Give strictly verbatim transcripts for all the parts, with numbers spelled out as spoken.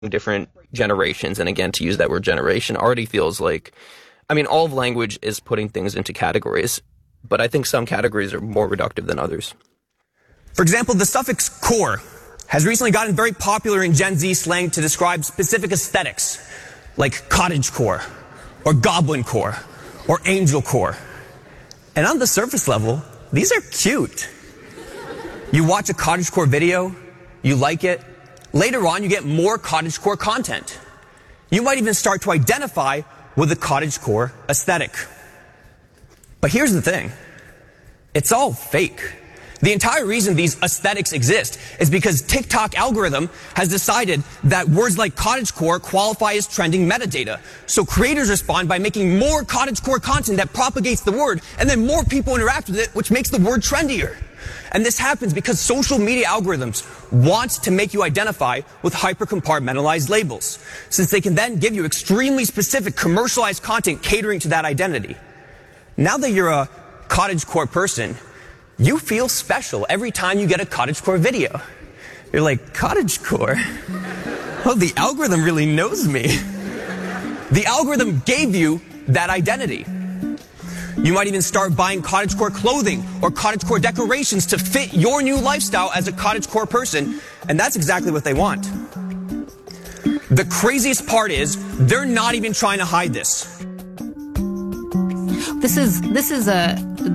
different generations. And again, to use that word generation already feels like, I mean, all of language is putting things into categories, but I think some categories are more reductive than others. For example, the suffix core has recently gotten very popular in Gen Z slang to describe specific aesthetics, like cottagecore, or goblin core, or angel core. And on the surface level, these are cute. You watch a cottagecore video, you like it, later on you get more cottagecore content. You might even start to identify with the cottagecore aesthetic. But here's the thing, it's all fake. The entire reason these aesthetics exist is because TikTok algorithm has decided that words like cottagecore qualify as trending metadata. So creators respond by making more cottagecore content that propagates the word, and then more people interact with it, which makes the word trendier. And this happens because social media algorithms want to make you identify with hyper-compartmentalized labels, since they can then give you extremely specific commercialized content catering to that identity. Now that you're a cottagecore person, you feel special every time you get a cottagecore video. You're like, cottagecore? Oh, the algorithm really knows me. The algorithm gave you that identity. You might even start buying cottagecore clothing or cottagecore decorations to fit your new lifestyle as a cottagecore person, and that's exactly what they want. The craziest part is, they're not even trying to hide this. This is, this is a...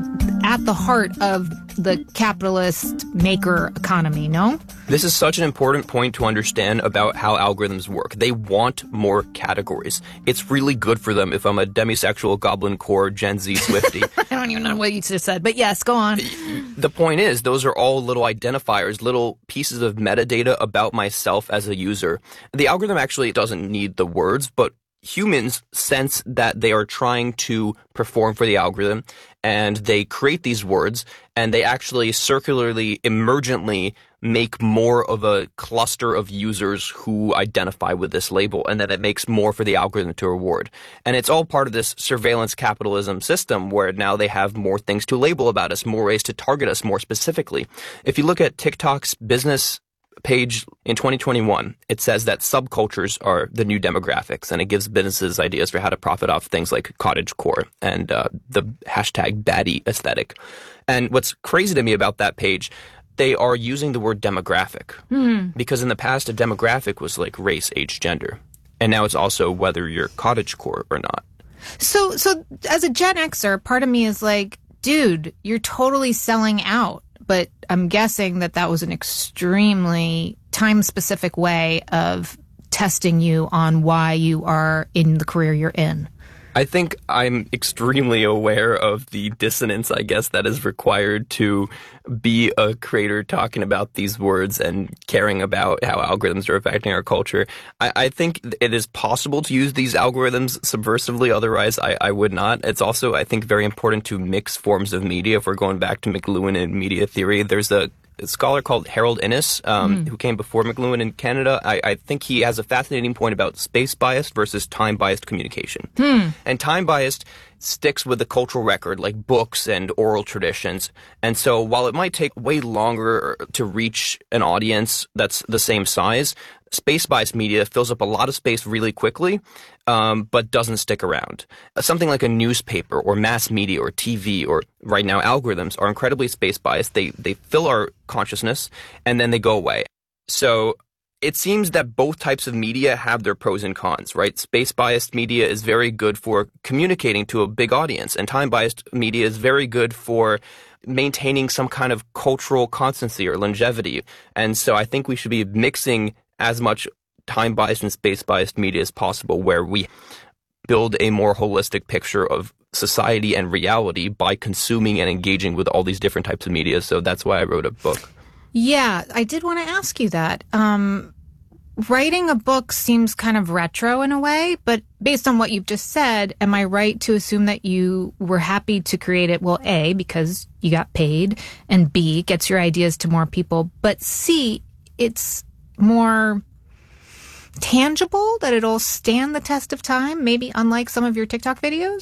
at the heart of the capitalist maker economy, no? This is such an important point to understand about how algorithms work. They want more categories. It's really good for them if I'm a demisexual goblin core Gen Z Swiftie. I don't even know what you just said, but yes, go on. The point is, those are all little identifiers, little pieces of metadata about myself as a user. The algorithm actually doesn't need the words, but humans sense that they are trying to perform for the algorithm, and they create these words, and they actually circularly, emergently make more of a cluster of users who identify with this label, and then it makes more for the algorithm to reward. And it's all part of this surveillance capitalism system where now they have more things to label about us, more ways to target us more specifically. If you look at TikTok's business page in twenty twenty-one, it says that subcultures are the new demographics, and it gives businesses ideas for how to profit off things like cottagecore and uh, the hashtag baddie aesthetic. And what's crazy to me about that page, they are using the word demographic, mm. because in the past a demographic was like race, age, gender, and now it's also whether you're cottagecore or not. So, so as a Gen Xer, part of me is like, dude, you're totally selling out. But I'm guessing that that was an extremely time-specific way of testing you on why you are in the career you're in. I think I'm extremely aware of the dissonance, I guess, that is required to be a creator talking about these words and caring about how algorithms are affecting our culture. I, I think it is possible to use these algorithms subversively, otherwise I, I would not. It's also, I think, very important to mix forms of media. If we're going back to McLuhan and media theory, there's a A scholar called Harold Innis, um, mm. who came before McLuhan in Canada. I, I think he has a fascinating point about space-biased versus time-biased communication. Mm. And time-biased sticks with the cultural record, like books and oral traditions. And so while it might take way longer to reach an audience that's the same size, space-biased media fills up a lot of space really quickly, um, but doesn't stick around. Something like a newspaper or mass media or T V or right now algorithms are incredibly space-biased. They they fill our consciousness and then they go away. So it seems that both types of media have their pros and cons, right? Space-biased media is very good for communicating to a big audience, and time-biased media is very good for maintaining some kind of cultural constancy or longevity. And so I think we should be mixing as much time-biased and space-biased media as possible, where we build a more holistic picture of society and reality by consuming and engaging with all these different types of media. So that's why I wrote a book. Yeah, I did want to ask you that. Um, writing a book seems kind of retro in a way, but based on what you've just said, am I right to assume that you were happy to create it? Well, A, because you got paid, and B, gets your ideas to more people, but C, it's more tangible, that it'll stand the test of time, maybe unlike some of your TikTok videos?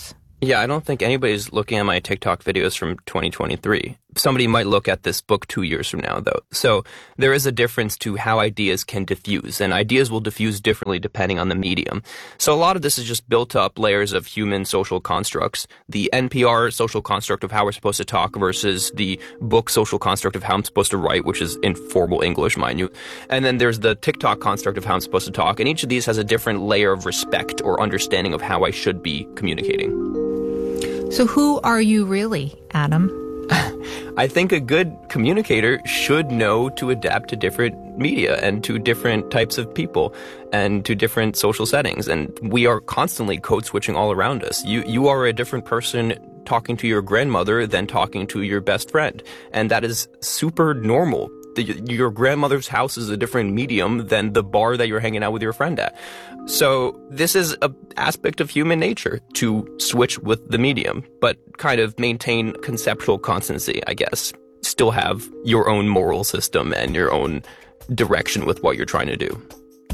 Yeah, I don't think anybody's looking at my TikTok videos from twenty twenty-three. Somebody might look at this book two years from now, though. So there is a difference to how ideas can diffuse, and ideas will diffuse differently depending on the medium. So a lot of this is just built up layers of human social constructs. The N P R social construct of how we're supposed to talk versus the book social construct of how I'm supposed to write, which is in formal English, mind you. And then there's the TikTok construct of how I'm supposed to talk, and each of these has a different layer of respect or understanding of how I should be communicating. So who are you really, Adam? I think a good communicator should know to adapt to different media and to different types of people and to different social settings. And we are constantly code switching all around us. You, you are a different person talking to your grandmother than talking to your best friend. And that is super normal. The, your grandmother's house is a different medium than the bar that you're hanging out with your friend at. So this is an aspect of human nature to switch with the medium, but kind of maintain conceptual constancy, I guess. Still have your own moral system and your own direction with what you're trying to do.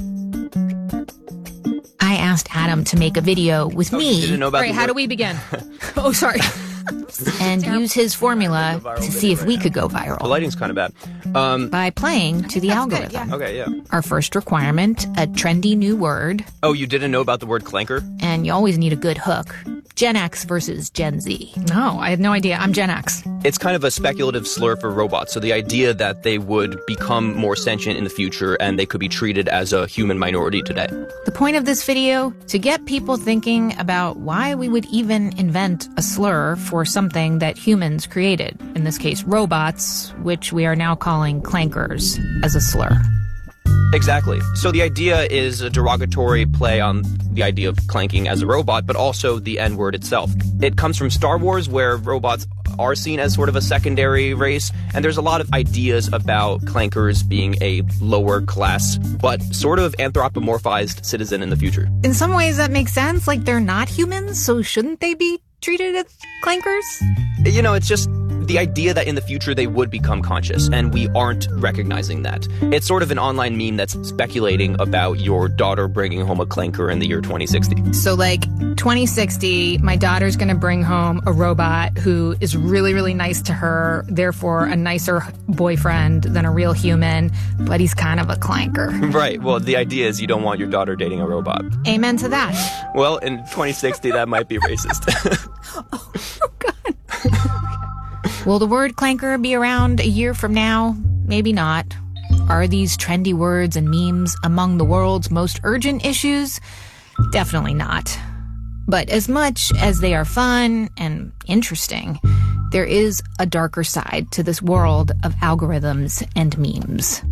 I asked Adam to make a video with oh, me. You didn't know about Right, how do we begin? oh, sorry. and use his formula to see if we could go viral. The lighting's kind of bad. Um, By playing to the That's algorithm. good, yeah. okay, yeah. Our first requirement, a trendy new word, Oh, you didn't know about the word clanker? and you always need a good hook. Gen X versus Gen Z. No, I had no idea. I'm Gen X. It's kind of a speculative slur for robots. So the idea that they would become more sentient in the future and they could be treated as a human minority today. The point of this video, to get people thinking about why we would even invent a slur for something that humans created, in this case robots, which we are now calling clankers, as a slur. Exactly. So the idea is a derogatory play on the idea of clanking as a robot, but also the N-word itself. It comes from Star Wars, where robots are seen as sort of a secondary race, and there's a lot of ideas about clankers being a lower class, but sort of anthropomorphized citizen in the future. In some ways that makes sense, like they're not humans, so shouldn't they be treated as clankers? You know, it's just the idea that in the future they would become conscious, and we aren't recognizing that. It's sort of an online meme that's speculating about your daughter bringing home a clanker in the year twenty sixty. So like twenty sixty, my daughter's going to bring home a robot who is really, really nice to her, therefore a nicer boyfriend than a real human, but he's kind of a clanker. Right. Well, the idea is you don't want your daughter dating a robot. Amen to that. Well, in twenty sixty, that might be racist. Oh, God. Will the word clanker be around a year from now? Maybe not. Are these trendy words and memes among the world's most urgent issues? Definitely not. But as much as they are fun and interesting, there is a darker side to this world of algorithms and memes.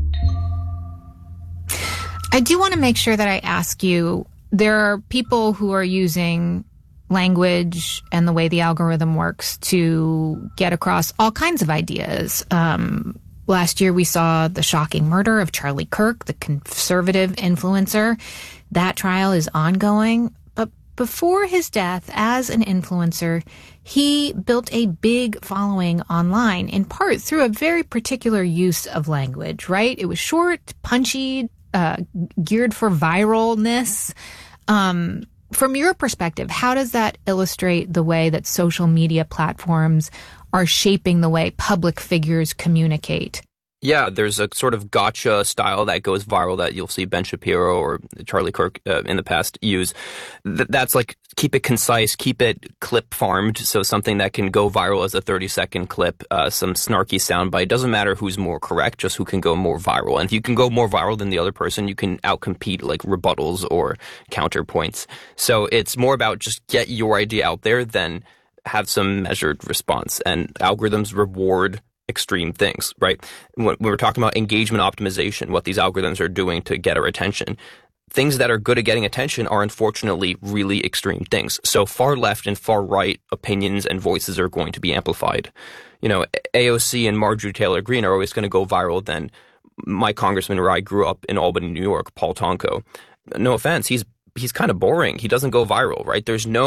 I do want to make sure that I ask you, there are people who are using language and the way the algorithm works to get across all kinds of ideas. Um, last year we saw the shocking murder of Charlie Kirk, the conservative influencer. That trial is ongoing. But before his death as an influencer, he built a big following online, in part through a very particular use of language, right? It was short, punchy, uh, geared for viralness. Um, From your perspective, how does that illustrate the way that social media platforms are shaping the way public figures communicate? Yeah, there's a sort of gotcha style that goes viral that you'll see Ben Shapiro or Charlie Kirk uh, in the past use. Th- that's like, keep it concise, keep it clip farmed, so something that can go viral as a thirty second clip, uh, some snarky soundbite. Doesn't matter who's more correct, just who can go more viral. And if you can go more viral than the other person, you can outcompete like rebuttals or counterpoints. So it's more about just get your idea out there than have some measured response. And algorithms reward extreme things, right? When we were talking about engagement optimization, what these algorithms are doing to get our attention, things that are good at getting attention are unfortunately really extreme things. So far left and far right opinions and voices are going to be amplified. You know, A O C and Marjorie Taylor Greene are always going to go viral than my congressman where I grew up in Albany, New York, Paul Tonko. No offense, he's he's kind of boring. He doesn't go viral, right? There's no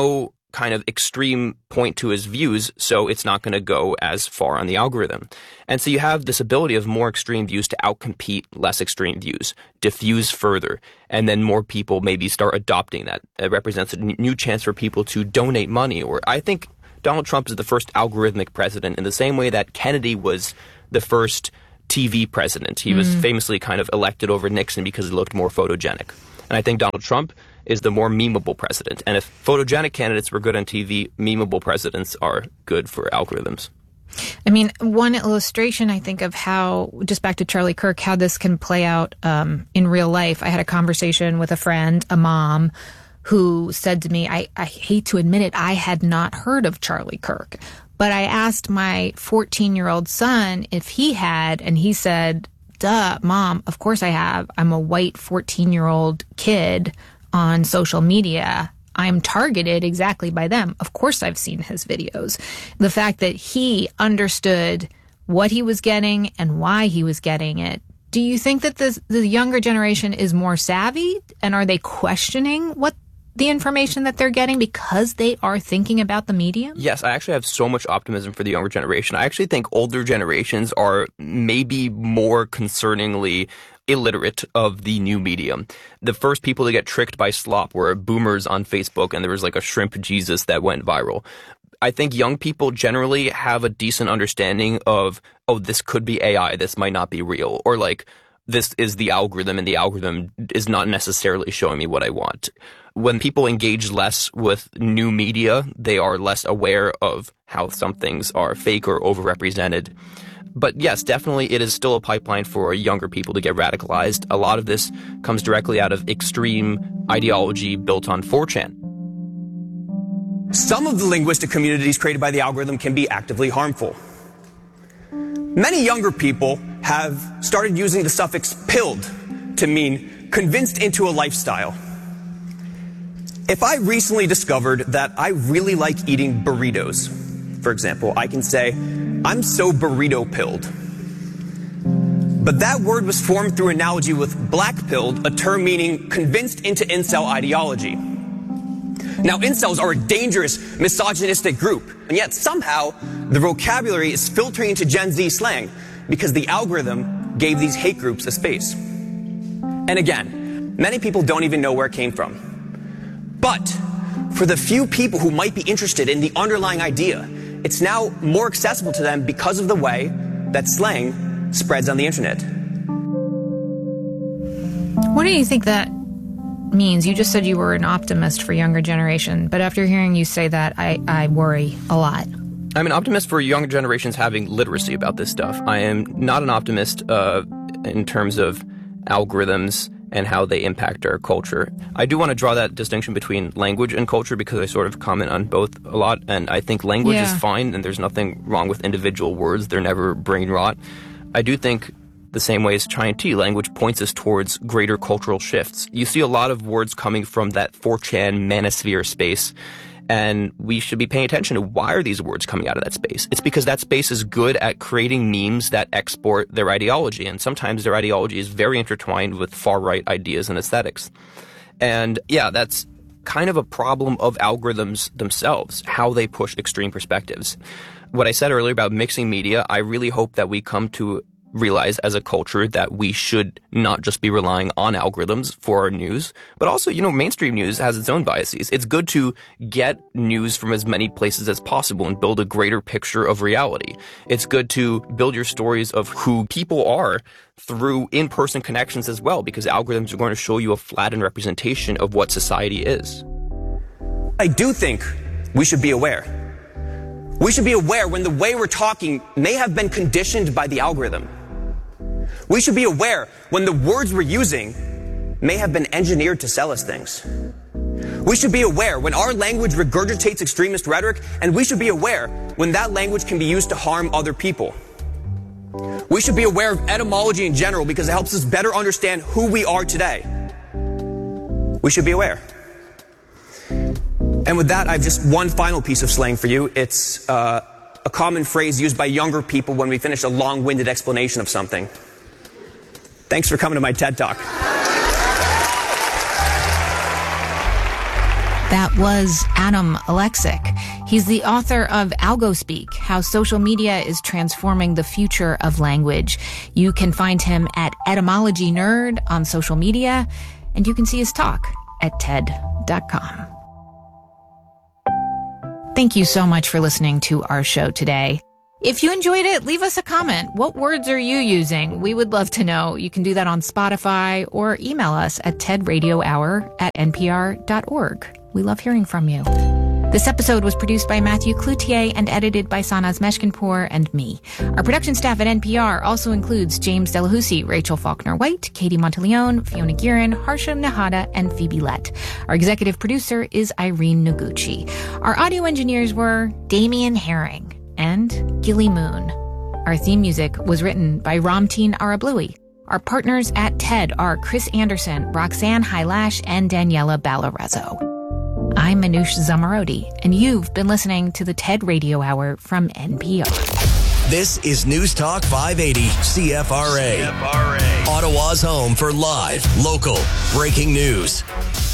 kind of extreme point to his views, so it's not going to go as far on the algorithm. And so you have this ability of more extreme views to outcompete less extreme views, diffuse further, and then more people maybe start adopting that. It represents a new chance for people to donate money. Or I think Donald Trump is the first algorithmic president in the same way that Kennedy was the first T V president. He was mm. famously kind of elected over Nixon because he looked more photogenic. And I think Donald Trump is the more memeable president. And if photogenic candidates were good on T V, memeable presidents are good for algorithms. I mean, one illustration, I think, of how, just back to Charlie Kirk, how this can play out um, in real life. I had a conversation with a friend, a mom, who said to me, I, I hate to admit it, I had not heard of Charlie Kirk. But I asked my fourteen-year-old son if he had, and he said, duh, Mom, of course I have. I'm a white fourteen-year-old kid on social media. I'm targeted exactly by them. Of course I've seen his videos. The fact that he understood what he was getting and why he was getting it. Do you think that this, the younger generation is more savvy, and are they questioning what the information that they're getting because they are thinking about the medium? Yes, I actually have so much optimism for the younger generation. I actually think older generations are maybe more concerningly illiterate of the new medium. The first people to get tricked by slop were boomers on Facebook, and there was like a shrimp Jesus that went viral. I think young people generally have a decent understanding of, oh, this could be A I, this might not be real, or like, this is the algorithm, and the algorithm is not necessarily showing me what I want. When people engage less with new media, they are less aware of how some things are fake or overrepresented. But yes, definitely it is still a pipeline for younger people to get radicalized. A lot of this comes directly out of extreme ideology built on four chan. Some of the linguistic communities created by the algorithm can be actively harmful. Many younger people have started using the suffix pilled to mean convinced into a lifestyle. If I recently discovered that I really like eating burritos, for example, I can say, I'm so burrito pilled. But that word was formed through analogy with black pilled, a term meaning convinced into incel ideology. Now, incels are a dangerous, misogynistic group, and yet somehow the vocabulary is filtering into Gen Z slang because the algorithm gave these hate groups a space. And again, many people don't even know where it came from. But for the few people who might be interested in the underlying idea, it's now more accessible to them because of the way that slang spreads on the internet. What do you think that means? You just said you were an optimist for younger generation, but after hearing you say that, I, I worry a lot. I'm an optimist for younger generations having literacy about this stuff. I am not an optimist uh, in terms of algorithms and how they impact our culture. I do want to draw that distinction between language and culture because I sort of comment on both a lot, and I think language yeah. is fine and there's nothing wrong with individual words. They're never brain rot. I do think the same way as Chai tea, language points us towards greater cultural shifts. You see a lot of words coming from that four chan manosphere space, and we should be paying attention to why are these words coming out of that space. It's because that space is good at creating memes that export their ideology, and sometimes their ideology is very intertwined with far-right ideas and aesthetics. And yeah, that's kind of a problem of algorithms themselves, how they push extreme perspectives. What I said earlier about mixing media, I really hope that we come to realize as a culture that we should not just be relying on algorithms for our news, but also, you know, mainstream news has its own biases. It's good to get news from as many places as possible and build a greater picture of reality. It's good to build your stories of who people are through in-person connections as well, because algorithms are going to show you a flattened representation of what society is. I do think we should be aware. We should be aware when the way we're talking may have been conditioned by the algorithm. We should be aware when the words we're using may have been engineered to sell us things. We should be aware when our language regurgitates extremist rhetoric, and we should be aware when that language can be used to harm other people. We should be aware of etymology in general because it helps us better understand who we are today. We should be aware. And with that, I have just one final piece of slang for you. It's uh, a common phrase used by younger people when we finish a long-winded explanation of something. Thanks for coming to my TED Talk. That was Adam Alexic. He's the author of AlgoSpeak, How Social Media is Transforming the Future of Language. You can find him at Etymology Nerd on social media, and you can see his talk at T E D dot com. Thank you so much for listening to our show today. If you enjoyed it, leave us a comment. What words are you using? We would love to know. You can do that on Spotify or email us at tedradiohour at npr dot org. We love hearing from you. This episode was produced by Matthew Cloutier and edited by Sanaz Meshkinpour and me. Our production staff at N P R also includes James Delahousie, Rachel Faulkner-White, Katie Monteleone, Fiona Guerin, Harsha Nahada, and Phoebe Lett. Our executive producer is Irene Noguchi. Our audio engineers were Damian Herring and Gilly Moon. Our theme music was written by Ramteen Arablouei. Our partners at TED are Chris Anderson, Roxanne Hylash, and Daniela Ballarezo. I'm Manoush Zomorodi, and you've been listening to the TED Radio Hour from N P R. This is News Talk five eighty C F R A. C F R A. Ottawa's home for live, local, breaking news.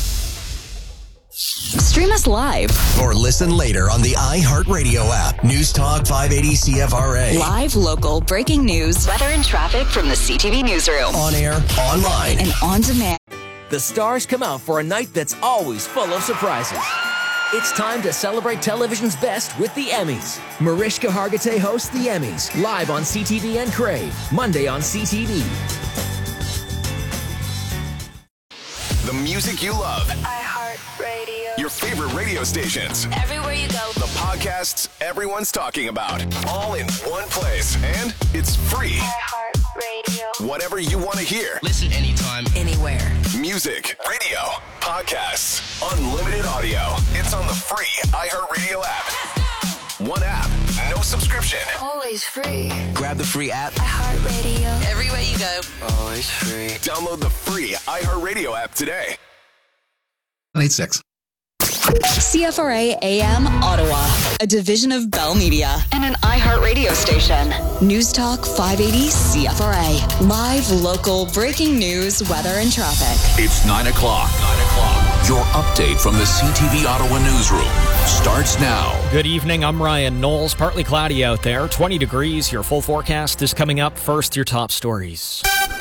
Stream us live. Or listen later on the iHeartRadio app. News Talk five eighty C F R A. Live, local, breaking news, weather and traffic from the C T V newsroom. On air, online, and on demand. The stars come out for a night that's always full of surprises. It's time to celebrate television's best with the Emmys. Mariska Hargitay hosts the Emmys, live on C T V and Crave, Monday on C T V. The music you love. iHeartRadio. Your favorite radio stations. Everywhere you go. The podcasts everyone's talking about. All in one place. And it's free. iHeartRadio. Whatever you want to hear. Listen anytime, anywhere. Music, radio, podcasts, unlimited audio. It's on the free iHeartRadio app. One app, no subscription. Always free. grab the free app. iHeartRadio. Everywhere you go. Always free. Download the free iHeartRadio app today. eighty-six. C F R A A M Ottawa, a division of Bell Media and an iHeartRadio station. News Talk five eighty C F R A. Live, local, breaking news, weather, and traffic. It's nine o'clock. nine o'clock. Your update from the C T V Ottawa newsroom starts now. Good evening. I'm Ryan Knowles. Partly cloudy out there. twenty degrees. Your full forecast is coming up. First, your top stories.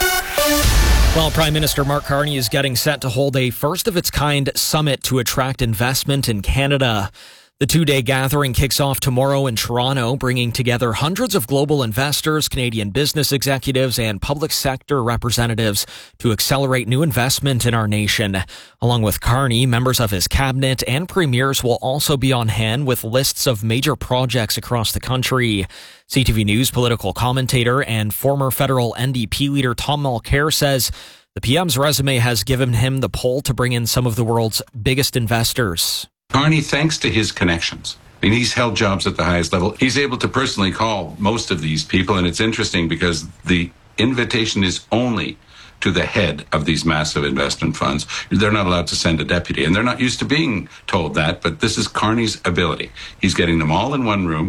Well, Prime Minister Mark Carney is getting set to hold a first-of-its-kind summit to attract investment in Canada. The two-day gathering kicks off tomorrow in Toronto, bringing together hundreds of global investors, Canadian business executives, and public sector representatives to accelerate new investment in our nation. Along with Carney, members of his cabinet and premiers will also be on hand with lists of major projects across the country. C T V News political commentator and former federal N D P leader Tom Mulcair says the P M's resume has given him the pull to bring in some of the world's biggest investors. Carney, thanks to his connections, I mean, he's held jobs at the highest level. He's able to personally call most of these people, and it's interesting because the invitation is only to the head of these massive investment funds. They're not allowed to send a deputy, and they're not used to being told that, but this is Carney's ability. He's getting them all in one room.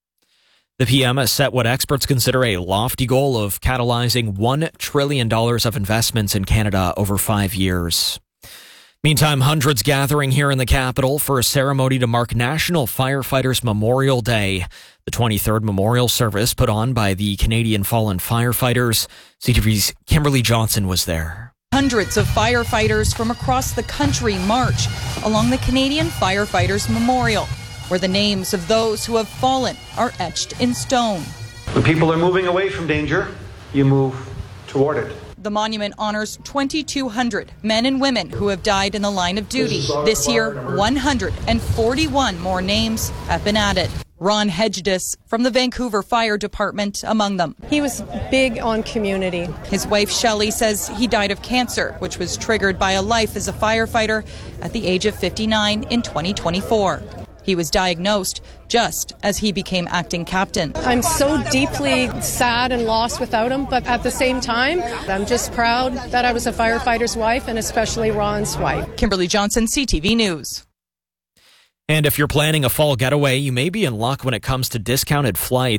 The P M has set what experts consider a lofty goal of catalyzing one trillion dollars of investments in Canada over five years. Meantime, hundreds gathering here in the capital for a ceremony to mark National Firefighters Memorial Day. The twenty-third memorial service put on by the Canadian Fallen Firefighters. C T V's Kimberly Johnson was there. Hundreds of firefighters from across the country march along the Canadian Firefighters Memorial, where the names of those who have fallen are etched in stone. When people are moving away from danger, you move toward it. The monument honors twenty-two hundred men and women who have died in the line of duty. This year, one hundred forty-one more names have been added. Ron Hedges from the Vancouver Fire Department among them. He was big on community. His wife Shelley says he died of cancer, which was triggered by a life as a firefighter at the age of fifty-nine in twenty twenty-four. He was diagnosed just as he became acting captain. I'm so deeply sad and lost without him, but at the same time, I'm just proud that I was a firefighter's wife, and especially Ron's wife. Kimberly Johnson, C T V News. And if you're planning a fall getaway, you may be in luck when it comes to discounted flights.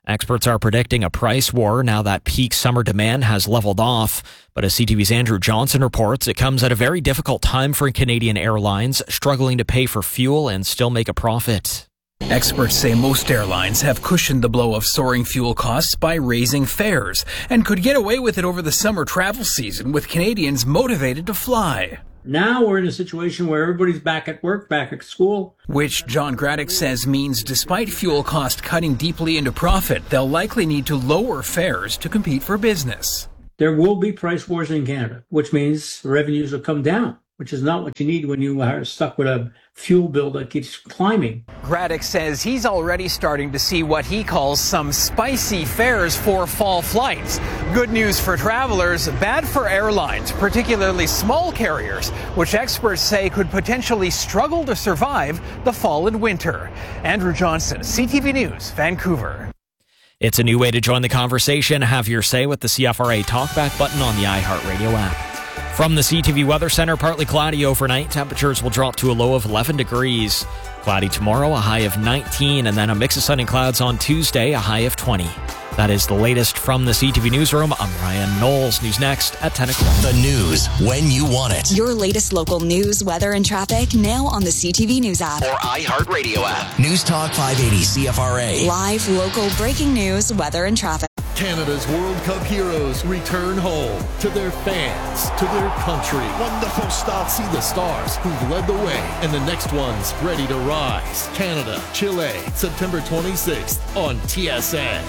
Experts are predicting a price war now that peak summer demand has leveled off. But as C T V's Andrew Johnson reports, it comes at a very difficult time for Canadian airlines, struggling to pay for fuel and still make a profit. Experts say most airlines have cushioned the blow of soaring fuel costs by raising fares and could get away with it over the summer travel season with Canadians motivated to fly. Now we're in a situation where everybody's back at work, back at school. Which John Graddick says means despite fuel cost cutting deeply into profit, they'll likely need to lower fares to compete for business. There will be price wars in Canada, which means revenues will come down, which is not what you need when you are stuck with a fuel bill that keeps climbing. Graddick says he's already starting to see what he calls some spicy fares for fall flights. Good news for travelers, bad for airlines, particularly small carriers, which experts say could potentially struggle to survive the fall and winter. Andrew Johnson, C T V News, Vancouver. It's a new way to join the conversation. Have your say with the C F R A Talkback button on the iHeartRadio app. From the C T V Weather Center, partly cloudy overnight. Temperatures will drop to a low of eleven degrees. Cloudy tomorrow, a high of nineteen, and then a mix of sun and clouds on Tuesday, a high of twenty. That is the latest from the C T V Newsroom. I'm Ryan Knowles. News next at ten o'clock. The news when you want it. Your latest local news, weather, and traffic now on the C T V News app. Or iHeartRadio app. News Talk five eighty C F R A. Live, local, breaking news, weather, and traffic. Canada's World Cup heroes return home to their fans, to their country. Wonderful start. See the stars who've led the way, and the next one's ready to rise. Canada, Chile, September twenty-sixth on T S N.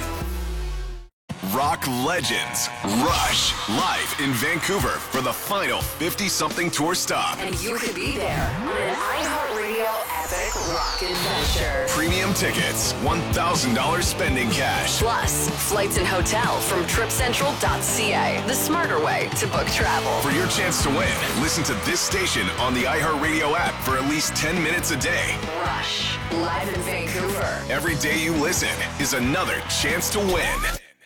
Rock legends Rush live in Vancouver for the final fifty-something tour stop. And you could be there on an iHeartRadio epic rock adventure. Premium tickets, one thousand dollars spending cash. Plus, flights and hotel from trip central dot c a, the smarter way to book travel. For your chance to win, listen to this station on the iHeartRadio app for at least ten minutes a day. Rush, live in Vancouver. Every day you listen is another chance to win.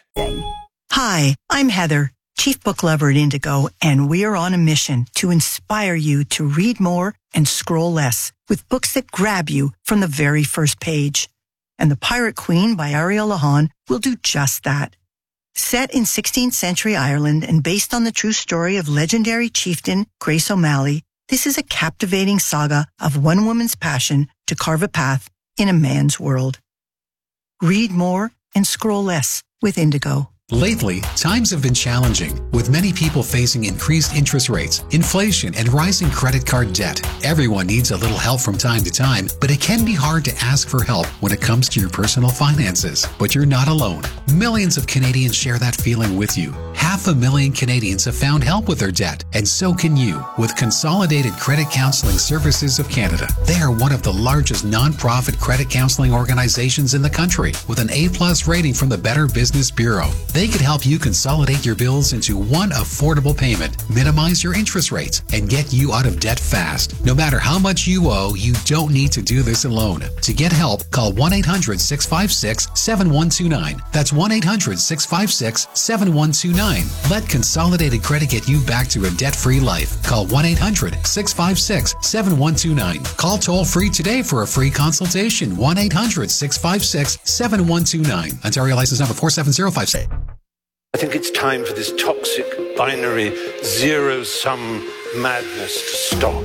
Hi, I'm Heather, Chief Book Lover at Indigo, and we are on a mission to inspire you to read more and scroll less with books that grab you from the very first page. And The Pirate Queen by Ariel Lahan will do just that. Set in sixteenth century Ireland and based on the true story of legendary chieftain Grace O'Malley, this is a captivating saga of one woman's passion to carve a path in a man's world. Read more and scroll less with Indigo. Lately, times have been challenging, with many people facing increased interest rates, inflation, and rising credit card debt. Everyone needs a little help from time to time, but it can be hard to ask for help when it comes to your personal finances. But you're not alone. Millions of Canadians share that feeling with you. Half a million Canadians have found help with their debt, and so can you with Consolidated Credit Counseling Services of Canada. They are one of the largest non-profit credit counseling organizations in the country, with an A-plus rating from the Better Business Bureau. They could help you consolidate your bills into one affordable payment, minimize your interest rates, and get you out of debt fast. No matter how much you owe, you don't need to do this alone. To get help, call one eight hundred six five six seven one two nine. That's one eight hundred six five six seven one two nine. Let Consolidated Credit get you back to a debt-free life. Call one eight hundred six five six seven one two nine. Call toll-free today for a free consultation. one eight hundred six five six seven one two nine. Ontario license number four seven zero five six. I think it's time for this toxic, binary, zero-sum madness to stop.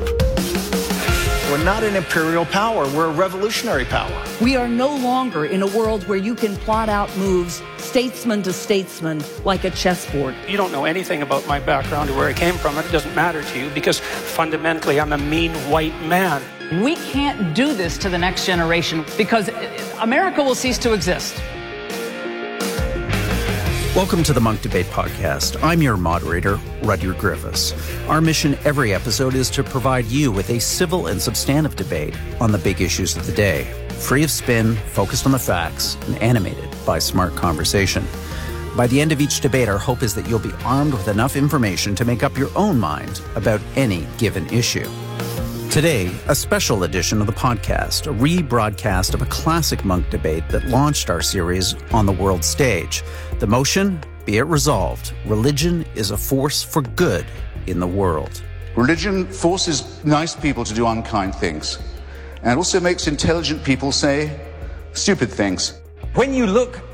We're not an imperial power. We're a revolutionary power. We are no longer in a world where you can plot out moves statesman to statesman like a chessboard. You don't know anything about my background or where I came from. It doesn't matter to you because fundamentally I'm a mean white man. We can't do this to the next generation because America will cease to exist. Welcome to the Munk Debate Podcast. I'm your moderator, Rudyard Griffiths. Our mission every episode is to provide you with a civil and substantive debate on the big issues of the day, free of spin, focused on the facts, and animated by smart conversation. By the end of each debate, our hope is that you'll be armed with enough information to make up your own mind about any given issue. Today, a special edition of the podcast, a rebroadcast of a classic Munk debate that launched our series on the world stage. The motion, be it resolved, religion is a force for good in the world. Religion forces nice people to do unkind things, and also makes intelligent people say stupid things. When you look at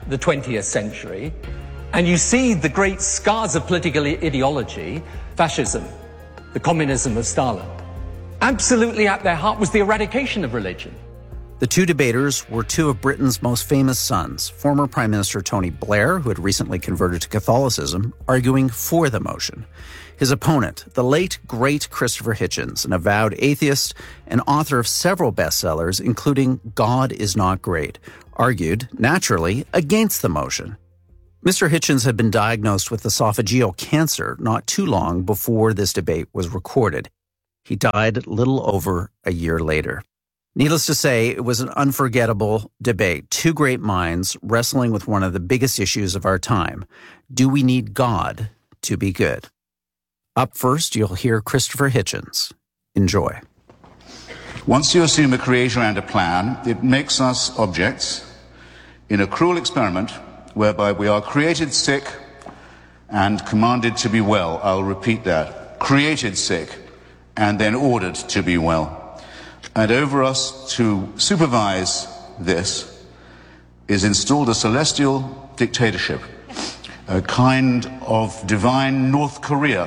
the twentieth century, and you see the great scars of political ideology, fascism, the communism of Stalin. Absolutely at their heart was the eradication of religion. The two debaters were two of Britain's most famous sons, former Prime Minister Tony Blair, who had recently converted to Catholicism, arguing for the motion. His opponent, the late, great Christopher Hitchens, an avowed atheist and author of several bestsellers, including God is Not Great, argued, naturally, against the motion. Mister Hitchens had been diagnosed with esophageal cancer not too long before this debate was recorded. He died little over a year later. Needless to say, it was an unforgettable debate. Two great minds wrestling with one of the biggest issues of our time. Do we need God to be good? Up first, you'll hear Christopher Hitchens. Enjoy. Once you assume a creator and a plan, it makes us objects in a cruel experiment whereby we are created sick and commanded to be well. I'll repeat that. Created sick and then ordered to be well. And over us to supervise this is installed a celestial dictatorship, a kind of divine North Korea.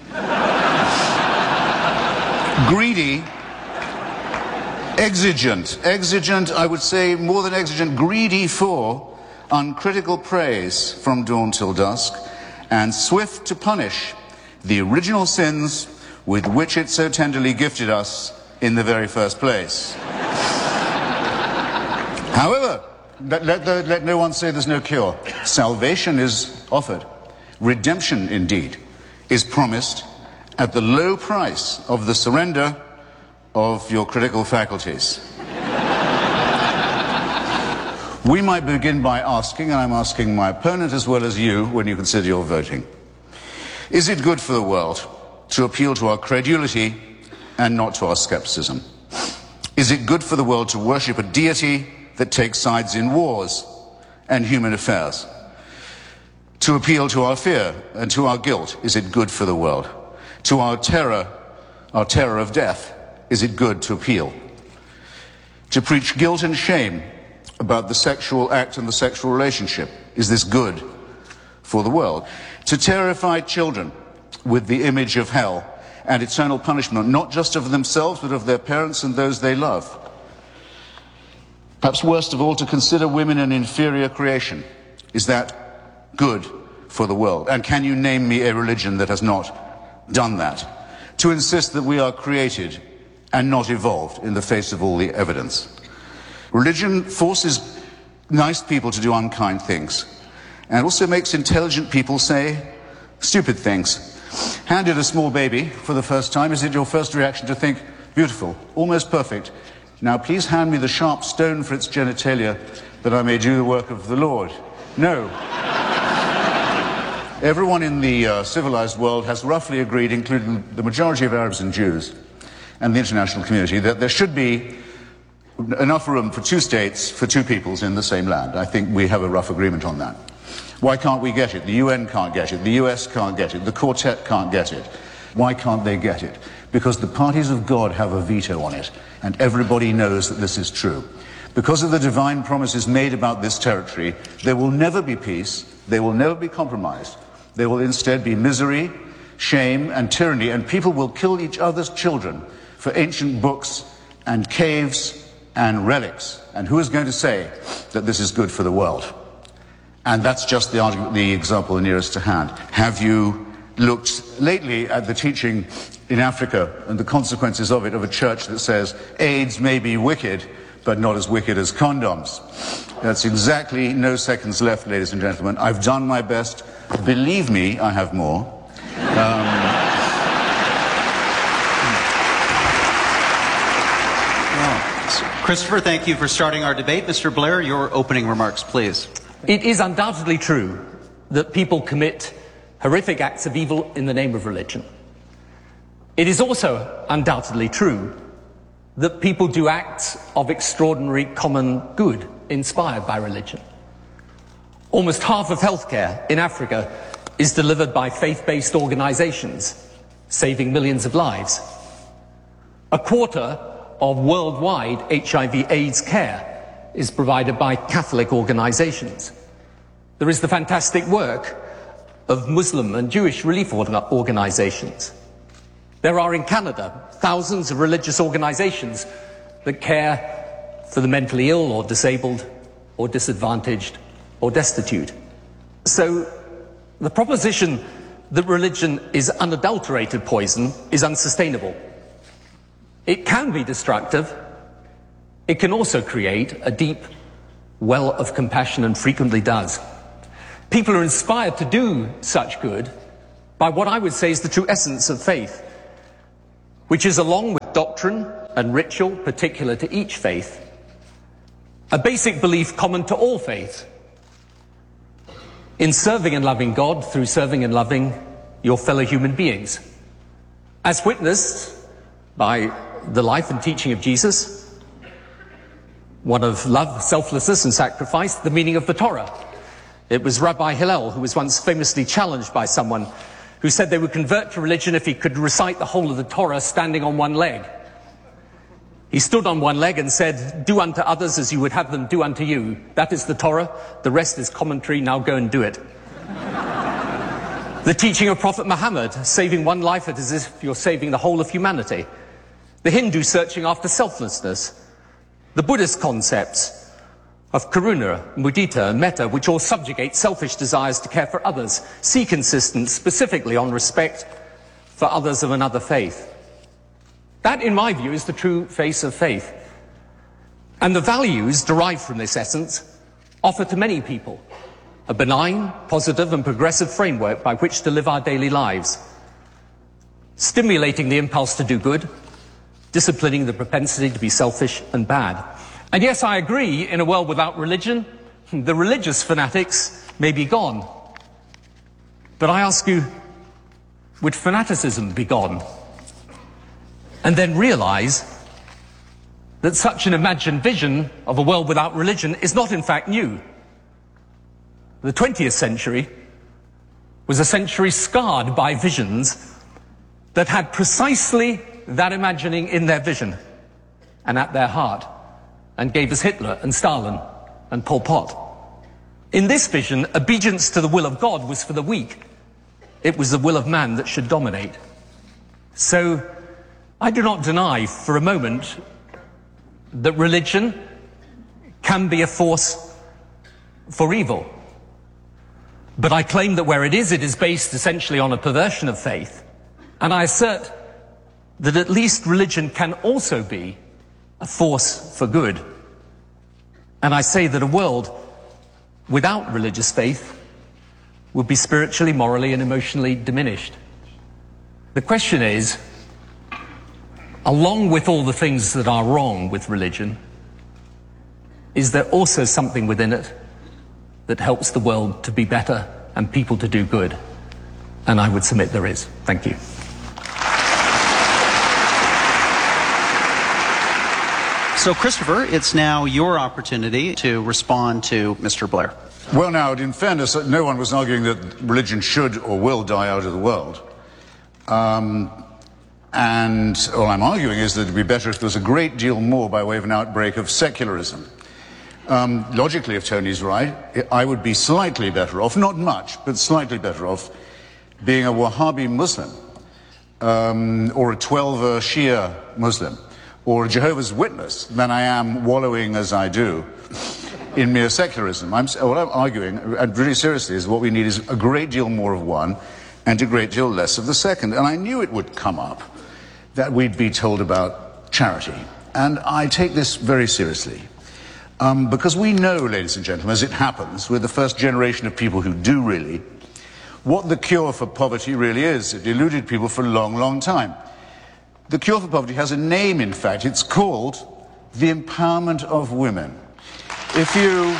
Greedy, exigent, exigent, I would say more than exigent, greedy for uncritical praise from dawn till dusk, and swift to punish the original sins with which it so tenderly gifted us in the very first place. However, let, let, let no one say there's no cure. Salvation is offered. Redemption, indeed, is promised at the low price of the surrender of your critical faculties. We might begin by asking, and I'm asking my opponent as well as you when you consider your voting, is it good for the world to appeal to our credulity and not to our skepticism? Is it good for the world to worship a deity that takes sides in wars and human affairs? To appeal to our fear and to our guilt, is it good for the world? To our terror, our terror of death, is it good to appeal? To preach guilt and shame about the sexual act and the sexual relationship, is this good for the world? To terrify children with the image of hell and eternal punishment, not just of themselves, but of their parents and those they love. Perhaps worst of all, to consider women an inferior creation. Is that good for the world? And can you name me a religion that has not done that? To insist that we are created and not evolved in the face of all the evidence. Religion forces nice people to do unkind things, and also makes intelligent people say stupid things. Handed a small baby for the first time, is it your first reaction to think, beautiful, almost perfect, now please hand me the sharp stone for its genitalia that I may do the work of the Lord? No. Everyone in the uh, civilized world has roughly agreed, including the majority of Arabs and Jews and the international community, that there should be enough room for two states, for two peoples in the same land. I think we have a rough agreement on that. Why can't we get it? The U N can't get it. The U S can't get it. The Quartet can't get it. Why can't they get it? Because the parties of God have a veto on it, and everybody knows that this is true. Because of the divine promises made about this territory, there will never be peace, there will never be compromise. There will instead be misery, shame, and tyranny, and people will kill each other's children for ancient books and caves and relics. And who is going to say that this is good for the world? And that's just the, argument, the example nearest to hand. Have you looked lately at the teaching in Africa and the consequences of it, of a church that says AIDS may be wicked, but not as wicked as condoms? That's exactly no seconds left, ladies and gentlemen. I've done my best. Believe me, I have more. Um, Christopher, thank you for starting our debate. Mister Blair, your opening remarks, please. It is undoubtedly true that people commit horrific acts of evil in the name of religion. It is also undoubtedly true that people do acts of extraordinary common good inspired by religion. Almost half of healthcare in Africa is delivered by faith-based organizations, saving millions of lives. A quarter of worldwide H I V AIDS care is provided by Catholic organizations. There is the fantastic work of Muslim and Jewish relief organizations. There are in Canada thousands of religious organizations that care for the mentally ill or disabled or disadvantaged or destitute. So the proposition that religion is unadulterated poison is unsustainable. It can be destructive. It can also create a deep well of compassion, and frequently does. People are inspired to do such good by what I would say is the true essence of faith, which is, along with doctrine and ritual particular to each faith, a basic belief common to all faiths in serving and loving God through serving and loving your fellow human beings, as witnessed by the life and teaching of Jesus, one of love, selflessness and sacrifice, the meaning of the Torah. It was Rabbi Hillel who was once famously challenged by someone who said they would convert to religion if he could recite the whole of the Torah standing on one leg. He stood on one leg and said, "Do unto others as you would have them do unto you. That is the Torah. The rest is commentary. Now go and do it." The teaching of Prophet Muhammad, saving one life is as if you're saving the whole of humanity. The Hindu searching after selflessness. The Buddhist concepts of karuna, mudita, and metta, which all subjugate selfish desires to care for others, seek insistence specifically on respect for others of another faith. That, in my view, is the true face of faith. And the values derived from this essence offer to many people a benign, positive, and progressive framework by which to live our daily lives, stimulating the impulse to do good, disciplining the propensity to be selfish and bad. And yes, I agree, in a world without religion, the religious fanatics may be gone. But I ask you, would fanaticism be gone? And then realize that such an imagined vision of a world without religion is not in fact new. The twentieth century was a century scarred by visions that had precisely that imagining in their vision and at their heart, and gave us Hitler and Stalin and Pol Pot. In this vision, obedience to the will of God was for the weak. It was the will of man that should dominate. So I do not deny for a moment that religion can be a force for evil. But I claim that where it is, it is based essentially on a perversion of faith. And I assert that at least religion can also be a force for good. And I say that a world without religious faith would be spiritually, morally, and emotionally diminished. The question is, along with all the things that are wrong with religion, is there also something within it that helps the world to be better and people to do good? And I would submit there is. Thank you. So, Christopher, it's now your opportunity to respond to Mister Blair. Well, now, in fairness, no one was arguing that religion should or will die out of the world. Um, and all I'm arguing is that it would be better if there was a great deal more by way of an outbreak of secularism. Um, logically, if Tony's right, I would be slightly better off, not much, but slightly better off, being a Wahhabi Muslim, um, or a Twelver Shia Muslim, or a Jehovah's Witness, than I am wallowing as I do in mere secularism. I'm, what I'm arguing, and really seriously, is what we need is a great deal more of one and a great deal less of the second. And I knew it would come up, that we'd be told about charity. And I take this very seriously. Um, because we know, ladies and gentlemen, as it happens, we're the first generation of people who do really, what the cure for poverty really is. It eluded people for a long, long time. The cure for poverty has a name, in fact. It's called the empowerment of women. If you,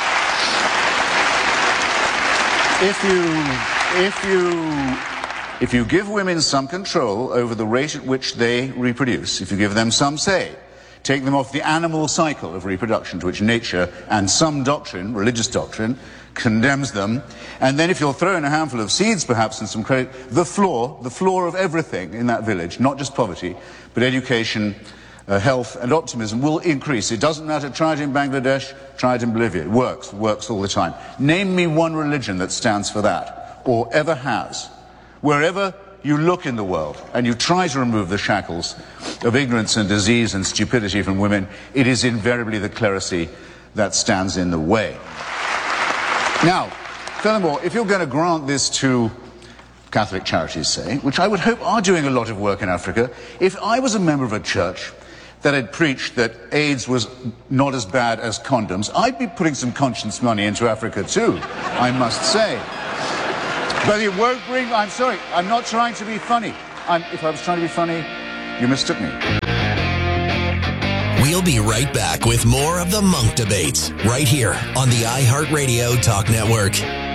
if you, if you, if you give women some control over the rate at which they reproduce, if you give them some say, take them off the animal cycle of reproduction to which nature and some doctrine, religious doctrine, condemns them, and then if you'll throw in a handful of seeds perhaps and some credit, the floor, the floor of everything in that village, not just poverty, but education, uh, health and optimism will increase. It doesn't matter, try it in Bangladesh, try it in Bolivia. It works, it works all the time. Name me one religion that stands for that, or ever has. Wherever you look in the world and you try to remove the shackles of ignorance and disease and stupidity from women, it is invariably the clerisy that stands in the way. Now, furthermore, if you're going to grant this to Catholic charities, say, which I would hope are doing a lot of work in Africa, if I was a member of a church that had preached that AIDS was not as bad as condoms, I'd be putting some conscience money into Africa too, I must say. But it won't bring... I'm sorry, I'm not trying to be funny. I'm, if I was trying to be funny, you mistook me. We'll be right back with more of the Monk Debates, right here on the iHeartRadio Talk Network.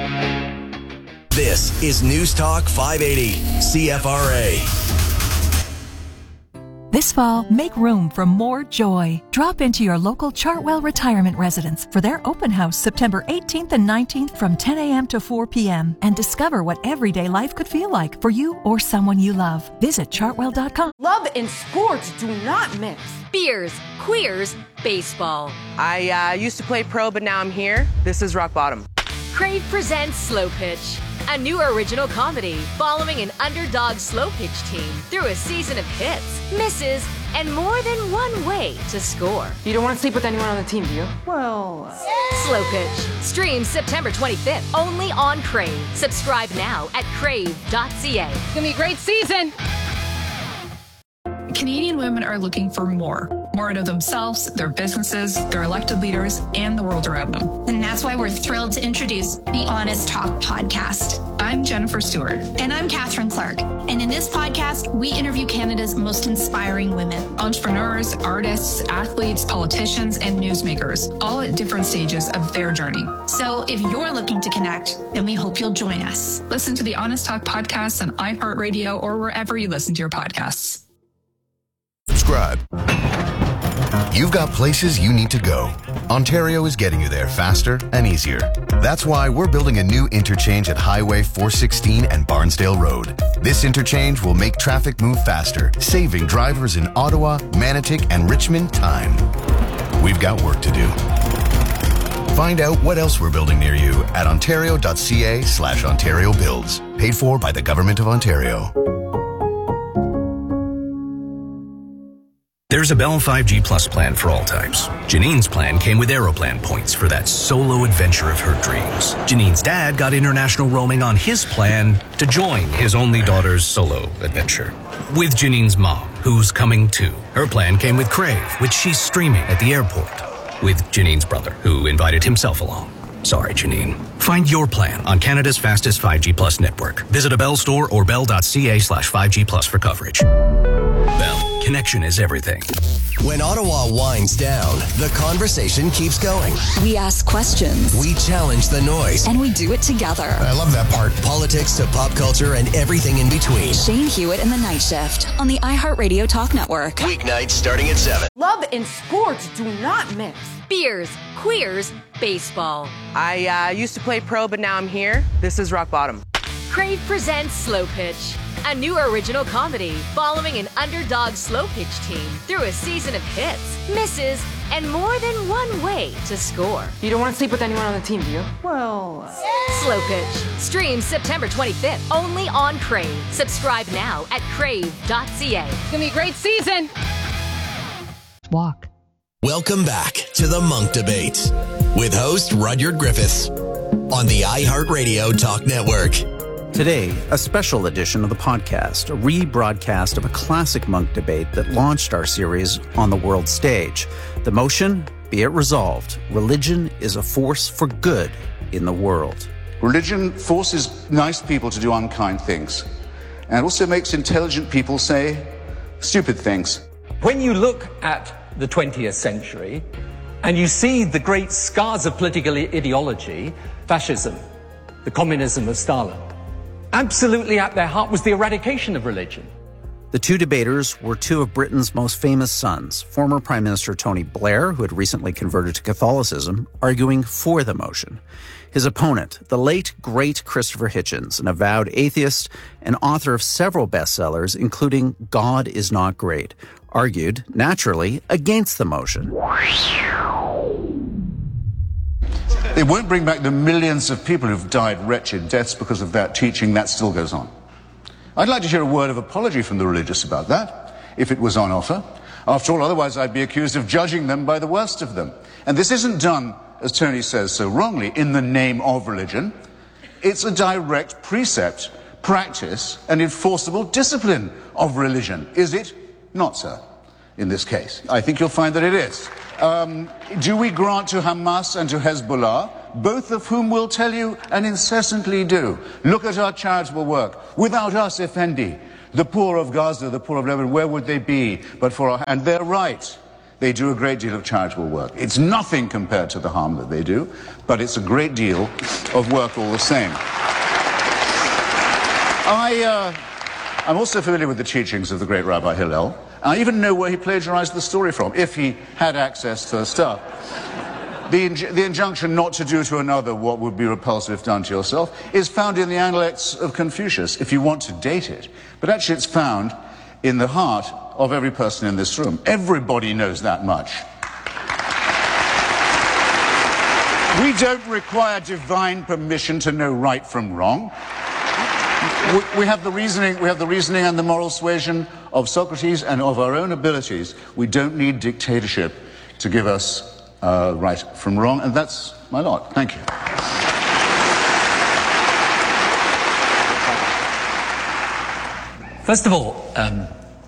This is News Talk five eighty, C F R A. This fall, make room for more joy. Drop into your local Chartwell Retirement Residence for their open house September eighteenth and nineteenth from ten a.m. to four p.m. and discover what everyday life could feel like for you or someone you love. Visit chartwell dot com. Love and sports do not mix. Beers, queers, baseball. I uh, used to play pro, but now I'm here. This is rock bottom. Crave presents Slow Pitch, a new original comedy following an underdog slow pitch team through a season of hits, misses, and more than one way to score. You don't want to sleep with anyone on the team, do you? Well... Slow Pitch. Streams September twenty-fifth, only on Crave. Subscribe now at crave dot c a. It's going to be a great season! Canadian women are looking for more. More out of themselves, their businesses, their elected leaders, and the world around them. And that's why we're thrilled to introduce the Honest Talk podcast. I'm Jennifer Stewart. And I'm Catherine Clark. And in this podcast, we interview Canada's most inspiring women. Entrepreneurs, artists, athletes, politicians, and newsmakers, all at different stages of their journey. So if you're looking to connect, then we hope you'll join us. Listen to the Honest Talk podcast on iHeartRadio or wherever you listen to your podcasts. Subscribe. You've got places you need to go. Ontario is getting you there faster and easier. That's why we're building a new interchange at Highway four sixteen and Barnsdale Road. This interchange will make traffic move faster, saving drivers in Ottawa, Manotick, and Richmond time. We've got work to do. Find out what else we're building near you at ontario dot c a slash Ontario Builds. Paid for by the Government of Ontario. There's a Bell five G Plus plan for all types. Janine's plan came with Aeroplan points for that solo adventure of her dreams. Janine's dad got international roaming on his plan to join his only daughter's solo adventure. With Janine's mom, who's coming too. Her plan came with Crave, which she's streaming at the airport. With Janine's brother, who invited himself along. Sorry, Janine. Find your plan on Canada's fastest five G Plus network. Visit a Bell store or bell dot c a slash five G plus for coverage. Bell. Connection is everything. When Ottawa winds down, the conversation keeps going. We ask questions. We challenge the noise. And we do it together. I love that part. Politics to pop culture and everything in between. Shane Hewitt in the Night Shift on the iHeartRadio Talk Network. Weeknights starting at seven. Love and sports do not mix. Beers, queers, baseball. I uh, used to play pro, but now I'm here. This is rock bottom. Crave presents Slow Pitch, a new original comedy following an underdog slow pitch team through a season of hits, misses, and more than one way to score. You don't want to sleep with anyone on the team, do you? Well... Slow Pitch. Streams September twenty-fifth, only on Crave. Subscribe now at crave dot c a. It's going to be a great season. Walk. Welcome back to the Monk Debates with host Rudyard Griffiths on the iHeartRadio Talk Network. Today, a special edition of the podcast, a rebroadcast of a classic Monk debate that launched our series on the world stage. The motion, be it resolved, religion is a force for good in the world. Religion forces nice people to do unkind things, and also makes intelligent people say stupid things. When you look at the twentieth century and you see the great scars of political ideology, fascism, the communism of Stalin, absolutely at their heart was the eradication of religion. The two debaters were two of Britain's most famous sons, former Prime Minister Tony Blair, who had recently converted to Catholicism, arguing for the motion. His opponent, the late, great Christopher Hitchens, an avowed atheist and author of several bestsellers, including God is Not Great, argued, naturally, against the motion. It won't bring back the millions of people who've died wretched deaths because of that teaching. That still goes on. I'd like to hear a word of apology from the religious about that, if it was on offer. After all, otherwise I'd be accused of judging them by the worst of them. And this isn't done, as Tony says so wrongly, in the name of religion. It's a direct precept, practice, and enforceable discipline of religion. Is it not, sir, in this case? I think you'll find that it is. Um, do we grant to Hamas and to Hezbollah, both of whom will tell you and incessantly do, look at our charitable work. Without us, Effendi, the poor of Gaza, the poor of Lebanon, where would they be but for our... And they're right. They do a great deal of charitable work. It's nothing compared to the harm that they do, but it's a great deal of work all the same. I, uh, I'm also familiar with the teachings of the great Rabbi Hillel. I even know where he plagiarized the story from, if he had access to the stuff. The, inj the injunction not to do to another what would be repulsive if done to yourself is found in the Analects of Confucius, if you want to date it. But actually it's found in the heart of every person in this room. Everybody knows that much. We don't require divine permission to know right from wrong. We have the reasoning, we have the reasoning and the moral suasion of Socrates and of our own abilities. We don't need dictatorship to give us uh, right from wrong, and that's my lot. Thank you. First of all, um,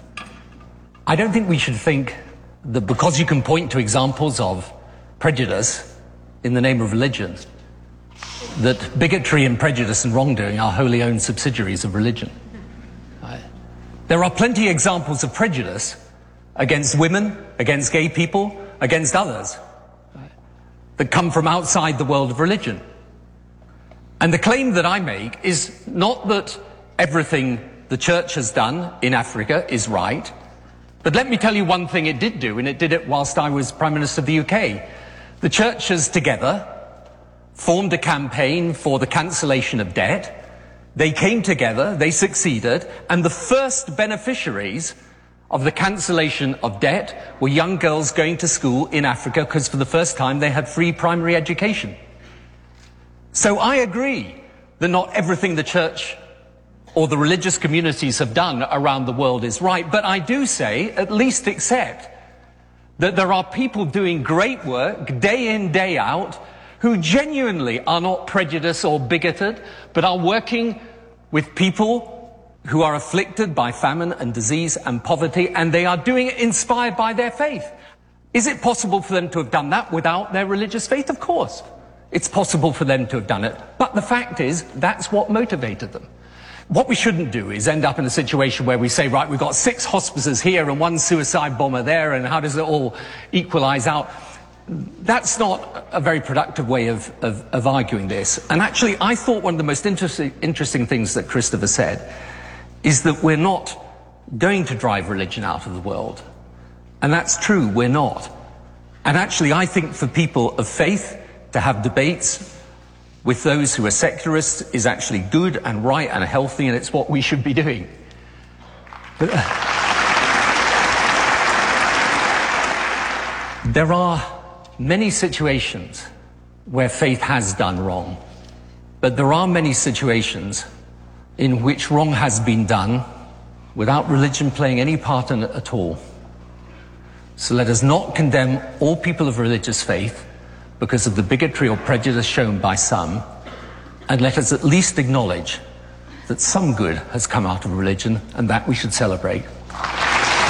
I don't think we should think that because you can point to examples of prejudice in the name of religion, that bigotry and prejudice and wrongdoing are wholly owned subsidiaries of religion. Right? There are plenty of examples of prejudice against women, against gay people, against others, right, that come from outside the world of religion. And the claim that I make is not that everything the church has done in Africa is right, but let me tell you one thing it did do, and it did it whilst I was Prime Minister of the U K. The churches together formed a campaign for the cancellation of debt. They came together, they succeeded, and the first beneficiaries of the cancellation of debt were young girls going to school in Africa because for the first time they had free primary education. So I agree that not everything the church or the religious communities have done around the world is right, but I do say, at least accept, that there are people doing great work day in, day out, who genuinely are not prejudiced or bigoted, but are working with people who are afflicted by famine and disease and poverty, and they are doing it inspired by their faith. Is it possible for them to have done that without their religious faith? Of course. It's possible for them to have done it. But the fact is, that's what motivated them. What we shouldn't do is end up in a situation where we say, right, we've got six hospices here and one suicide bomber there, and how does it all equalize out? That's not a very productive way of, of, of arguing this. And actually, I thought one of the most interesting, interesting things that Christopher said is that we're not going to drive religion out of the world. And that's true, we're not. And actually, I think for people of faith to have debates with those who are secularists is actually good and right and healthy, and it's what we should be doing. But, uh, there are many situations where faith has done wrong, but there are many situations in which wrong has been done without religion playing any part in it at all. So let us not condemn all people of religious faith because of the bigotry or prejudice shown by some, and let us at least acknowledge that some good has come out of religion, and that we should celebrate.